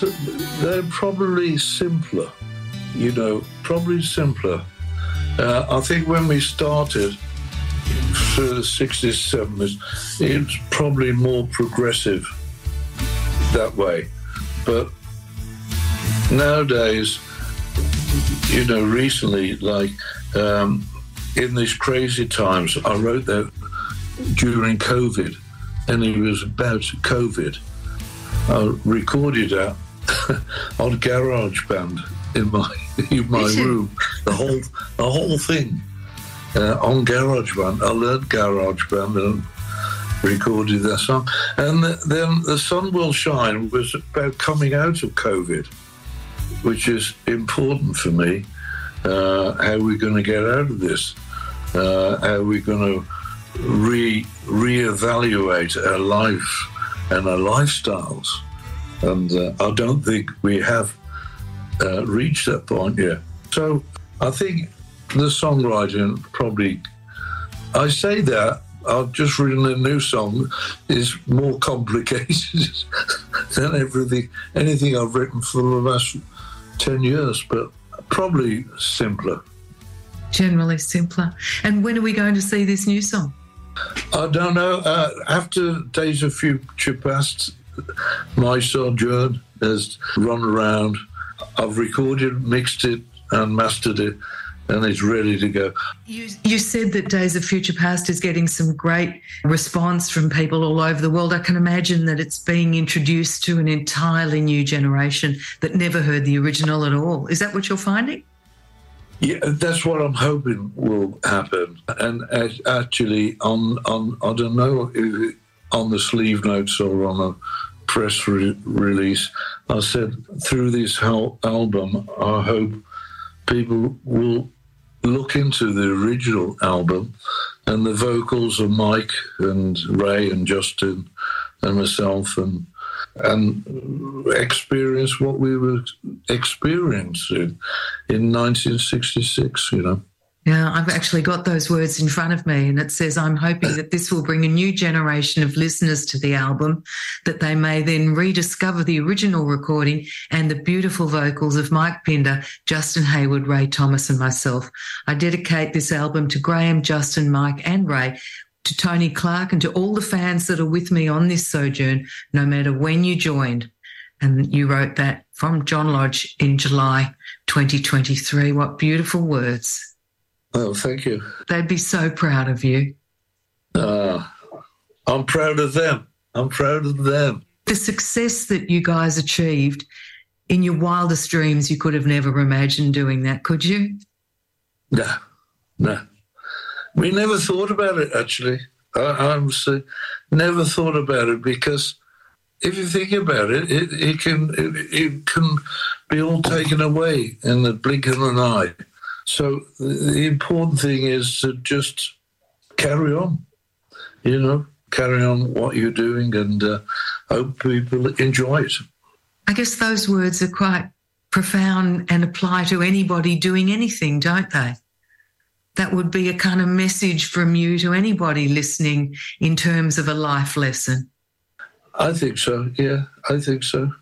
They're probably simpler, probably simpler. I think when we started through the 60s, 70s, it was probably more progressive that way. But nowadays, recently, like in these crazy times, I wrote that during COVID, and it was about COVID. I recorded that on GarageBand in my room, the whole thing on GarageBand. I learned GarageBand and recorded that song. And then The Sun Will Shine was about coming out of COVID, which is important for me. How we're going to get out of this? How we're going to reevaluate our life and our lifestyles? And I don't think we have reached that point yet. So I think the songwriting probably, I say that, I've just written a new song, is more complicated than anything I've written for the last 10 years, but probably simpler. Generally simpler. And when are we going to see this new song? I don't know. After Days of Future Past, my sojourn has run around. I've recorded, mixed it and mastered it, and it's ready to go. You said that Days of Future Past is getting some great response from people all over the world. I can imagine that it's being introduced to an entirely new generation that never heard the original at all. Is that what you're finding? Yeah, that's what I'm hoping will happen. And actually, on I don't know if on the sleeve notes or on a press release, I said through this whole album, I hope people will look into the original album and the vocals of Mike and Ray and Justin and myself and experience what we were experiencing in 1966, Yeah, I've actually got those words in front of me, and it says, I'm hoping that this will bring a new generation of listeners to the album, that they may then rediscover the original recording and the beautiful vocals of Mike Pinder, Justin Hayward, Ray Thomas and myself. I dedicate this album to Graham, Justin, Mike and Ray, to Tony Clark and to all the fans that are with me on this sojourn, no matter when you joined. And you wrote that from John Lodge in July 2023. What beautiful words. Oh, thank you. They'd be so proud of you. I'm proud of them. I'm proud of them. The success that you guys achieved, in your wildest dreams, you could have never imagined doing that, could you? No. We never thought about it, actually. I honestly never thought about it, because if you think about it, it can be all taken away in the blink of an eye. So the important thing is to just carry on, carry on what you're doing and hope people enjoy it. I guess those words are quite profound and apply to anybody doing anything, don't they? That would be a kind of message from you to anybody listening in terms of a life lesson. I think so, yeah. I think so.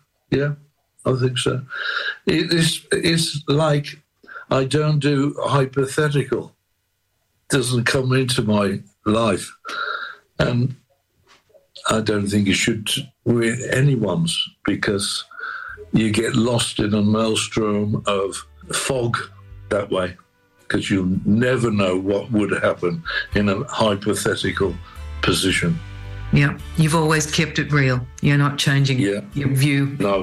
It's like I don't do hypothetical. It doesn't come into my life. And I don't think it should with anyone's, because you get lost in a maelstrom of fog that way, because you'll never know what would happen in a hypothetical position. Yeah, you've always kept it real. You're not changing your view. No.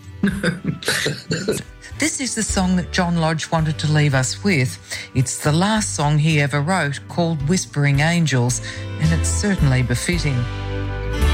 This is the song that John Lodge wanted to leave us with. It's the last song he ever wrote, called Whispering Angels, and it's certainly befitting.